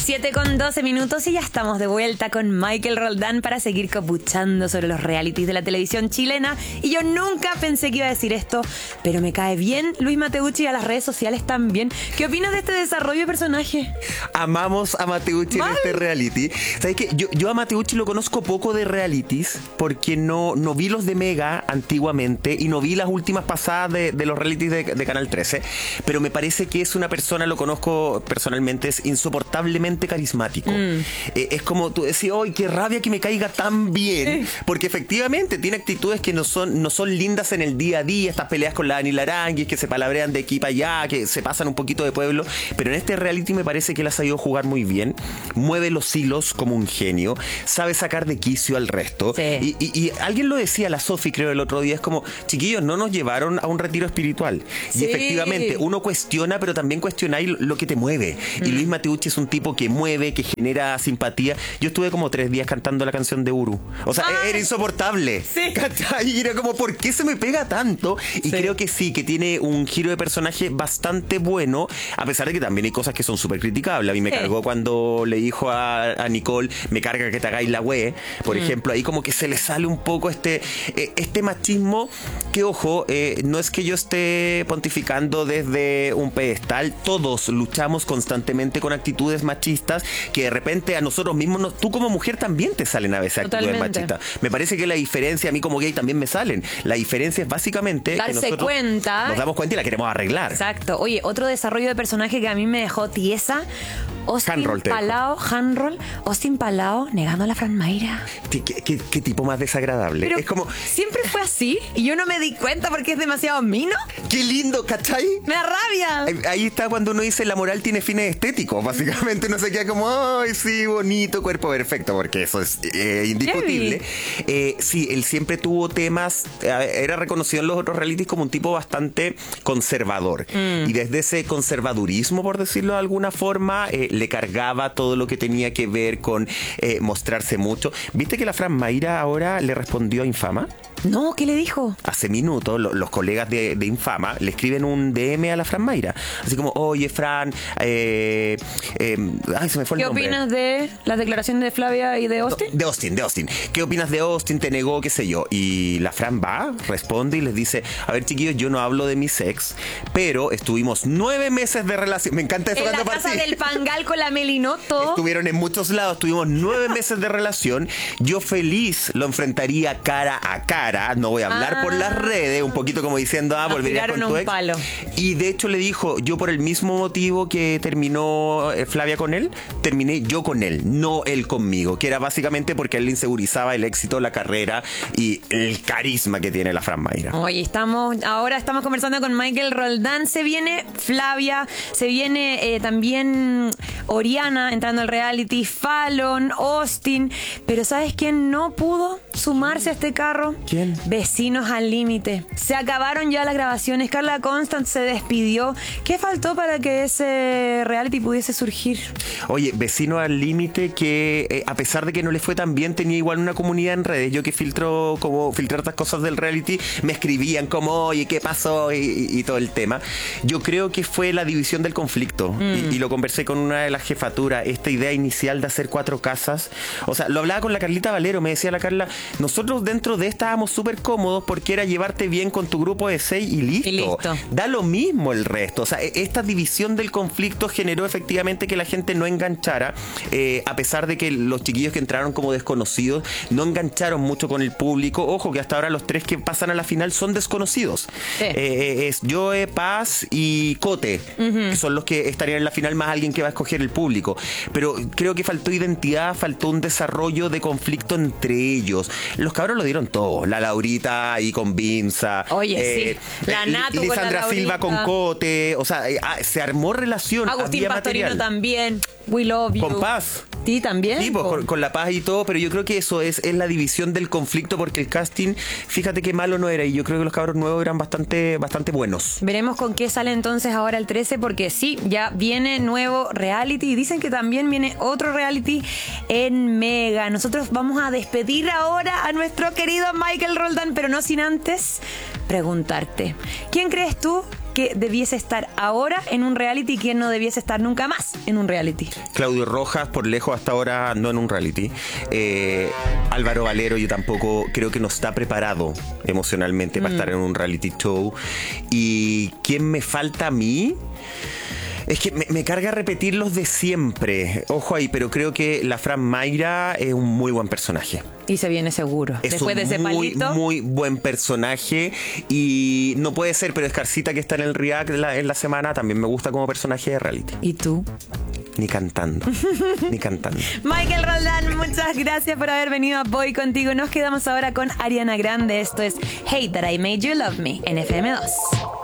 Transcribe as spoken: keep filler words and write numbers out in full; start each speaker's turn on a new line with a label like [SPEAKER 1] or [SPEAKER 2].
[SPEAKER 1] siete con doce minutos y ya estamos de vuelta con Michael Roldán para seguir copuchando sobre los realities de la televisión chilena. Y yo nunca pensé que iba a decir esto, pero me cae bien Luis Mateucci y a las redes sociales también. ¿Qué opinas de este desarrollo de personaje?
[SPEAKER 2] Amamos a Mateucci en este reality. ¿Sabes qué? Yo, yo a Mateucci lo conozco poco de realities porque no, no vi los de Mega antiguamente y no vi las últimas pasadas de, de los realities de, de Canal trece, pero me parece que es una persona, lo conozco personalmente, es insoportablemente carismático. Mm. Eh, es como tú decís, ¡ay, qué rabia que me caiga tan bien! Porque efectivamente tiene actitudes que no son, no son lindas en el día a día, estas peleas con la Dani Laranguis, que se palabrean de aquí para allá, que se pasan un poquito de pueblo, pero en este reality me parece que él ha sabido jugar muy bien, mueve los hilos como un genio, sabe sacar de quicio al resto. Sí. Y, y, y alguien lo decía, la Sofi creo el otro día, es como, chiquillos, no nos llevaron a un retiro espiritual. Sí. Y efectivamente, uno cuestiona, pero también cuestionáis lo que te mueve. Mm. Y Luis Mateucci es un tipo que mueve, que genera simpatía. Yo estuve como tres días cantando la canción de Uru. O sea, ¡ay! Era insoportable. Sí. Y era como, ¿por qué se me pega tanto? Y sí. creo que sí, que tiene un giro de personaje bastante bueno, a pesar de que también hay cosas que son súper criticables. A mí me sí. cargó cuando le dijo a, a Nicole, me carga que te hagáis la wea. Por mm. ejemplo, ahí como que se le sale un poco este, eh, este machismo que, ojo, eh, no es que yo esté pontificando desde un pedestal. Todos luchamos constantemente con actitudes machistas que de repente a nosotros mismos, no, tú como mujer también te salen a veces actitudes machistas. Me parece que la diferencia, a mí como gay también me salen. La diferencia es básicamente
[SPEAKER 1] darse
[SPEAKER 2] que nosotros
[SPEAKER 1] cuenta.
[SPEAKER 2] Nos damos cuenta y la queremos arreglar.
[SPEAKER 1] Exacto. Oye, otro desarrollo de personaje que a mí me dejó tiesa. Austin Palao, Hanroll, Austin Palao negando a la Fran Mayra.
[SPEAKER 2] ¿Qué, qué, qué, qué tipo más desagradable?
[SPEAKER 1] Pero
[SPEAKER 2] es como
[SPEAKER 1] siempre fue así y yo no me di cuenta porque es demasiado mino.
[SPEAKER 2] ¡Qué lindo! ¿Cachai?
[SPEAKER 1] Me da rabia.
[SPEAKER 2] Ahí, ahí está cuando uno dice la moral tiene fines estéticos. Básicamente uno se queda como, ¡ay, sí, bonito, cuerpo perfecto! Porque eso es eh, indiscutible. Eh, sí, él siempre tuvo temas, eh, era reconocido en los otros realities como un tipo bastante conservador. Mm. Y desde ese conservadurismo, por decirlo de alguna forma, eh, le cargaba todo lo que tenía que ver con eh, mostrarse mucho. ¿Viste que la Fran Mayra ahora le respondió a Infama?
[SPEAKER 1] No, ¿qué le dijo?
[SPEAKER 2] Hace minutos lo, los colegas de, de Infama le escriben un D M a la Fran Mayra. Así como, oye, Fran, eh, eh, ay, se me fue el
[SPEAKER 1] ¿Qué
[SPEAKER 2] nombre.
[SPEAKER 1] opinas de las declaraciones de Flavia y de Austin?
[SPEAKER 2] De Austin, de Austin. ¿Qué opinas de Austin? Te negó, qué sé yo. Y la Fran va, responde y les dice, a ver, chiquillos, yo no hablo de mi sex, pero estuvimos nueve meses de relación. Me encanta eso.
[SPEAKER 1] En
[SPEAKER 2] cuando
[SPEAKER 1] la casa
[SPEAKER 2] partí.
[SPEAKER 1] del Pangal con la Melinoto.
[SPEAKER 2] Estuvieron en muchos lados, tuvimos nueve meses de relación. Yo feliz lo enfrentaría cara a cara. No voy a hablar ah, por las redes, un poquito como diciendo, ah, volverías con tu ex.
[SPEAKER 1] Palo.
[SPEAKER 2] Y de hecho le dijo, yo por el mismo motivo que terminó Flavia con él, terminé yo con él, no él conmigo, que era básicamente porque a él le insegurizaba el éxito, la carrera y el carisma que tiene la Fran Mayra.
[SPEAKER 1] Oye, estamos, ahora estamos conversando con Michael Roldán. Se viene Flavia, se viene eh, también Oriana entrando al reality, Fallon, Austin, pero ¿sabes quién no pudo sumarse a este carro?
[SPEAKER 2] ¿Quién?
[SPEAKER 1] Vecinos al límite. Se acabaron ya las grabaciones. Carla Constant se despidió. ¿Qué faltó para que ese reality pudiese surgir?
[SPEAKER 2] Oye, Vecinos al límite que eh, a pesar de que no le fue tan bien, tenía igual una comunidad en redes. Yo que filtro como filtrar estas cosas del reality, me escribían como, oye, ¿qué pasó? Y, y, y todo el tema. Yo creo que fue la división del conflicto. Mm. Y, y lo conversé con una de las jefaturas. Esta idea inicial de hacer cuatro casas. O sea, lo hablaba con la Carlita Valero. Me decía la Carla, nosotros dentro de estábamos súper cómodos porque era llevarte bien con tu grupo de seis y listo. y listo. Da lo mismo el resto. O sea, esta división del conflicto generó efectivamente que la gente no enganchara, eh, a pesar de que los chiquillos que entraron como desconocidos no engancharon mucho con el público. Ojo que hasta ahora los tres que pasan a la final son desconocidos. Sí. Eh, es Joe, Paz y Cote, uh-huh. que son los que estarían en la final más alguien que va a escoger el público. Pero creo que faltó identidad, faltó un desarrollo de conflicto entre ellos. Los cabros lo dieron todo. La Laurita ahí con Vinza.
[SPEAKER 1] Oye, eh, sí. La Natu con
[SPEAKER 2] Lisandra
[SPEAKER 1] la
[SPEAKER 2] Silva con Cote. O sea, eh, ah, se armó relación.
[SPEAKER 1] Agustín
[SPEAKER 2] había
[SPEAKER 1] Pastorino
[SPEAKER 2] material.
[SPEAKER 1] También. We love you.
[SPEAKER 2] Con Paz.
[SPEAKER 1] Sí, también.
[SPEAKER 2] Sí, pues, con, con la Paz y todo, pero yo creo que eso es, es la división del conflicto porque el casting, fíjate qué malo no era y yo creo que los cabros nuevos eran bastante, bastante buenos.
[SPEAKER 1] Veremos con qué sale entonces ahora el trece porque sí, ya viene nuevo reality y dicen que también viene otro reality en Mega. Nosotros vamos a despedir ahora a nuestro querido Michael Roldán, pero no sin antes preguntarte, ¿quién crees tú que debiese estar ahora en un reality y quién no debiese estar nunca más en un reality?
[SPEAKER 2] Claudio Rojas, por lejos hasta ahora, no en un reality. Eh, Álvaro Valero, yo tampoco creo que no está preparado emocionalmente mm. para estar en un reality show. ¿Y quién me falta a mí? Es que me, me carga repetir los de siempre. Ojo ahí, pero creo que la Fran Mayra es un muy buen personaje.
[SPEAKER 1] Y se viene seguro.
[SPEAKER 2] Es
[SPEAKER 1] Después
[SPEAKER 2] un
[SPEAKER 1] de ese
[SPEAKER 2] muy,
[SPEAKER 1] palito.
[SPEAKER 2] muy buen personaje. Y no puede ser, pero Escarcita, que está en el React en la, en la semana, también me gusta como personaje de reality.
[SPEAKER 1] ¿Y tú?
[SPEAKER 2] Ni cantando. Ni cantando.
[SPEAKER 1] Michael Roldán, muchas gracias por haber venido a Voy Contigo. Nos quedamos ahora con Ariana Grande. Esto es Hate That I Made You Love Me en F M dos.